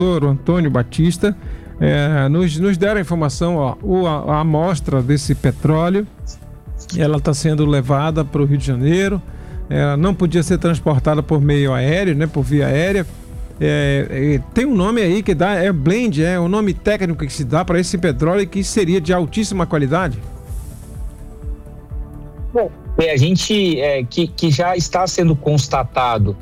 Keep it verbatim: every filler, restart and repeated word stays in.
o Antônio Batista, é, nos, nos deram a informação, ó, o, a, a amostra desse petróleo, ela está sendo levada para o Rio de Janeiro, ela não podia ser transportada por meio aéreo, né, por via aérea. É, é, tem um nome aí que dá, é blend, é o nome técnico que se dá para esse petróleo que seria de altíssima qualidade? Bom, é, a gente, é, que, que já está sendo constatado